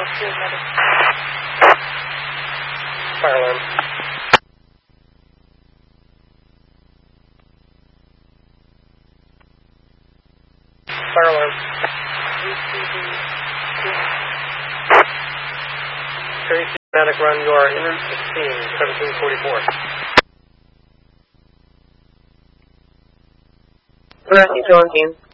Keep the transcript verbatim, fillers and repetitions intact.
Fire alarm. Fire alarm. Tracy, Matic Run, you are in Route sixteen, seventeen forty-four. Route seventeen.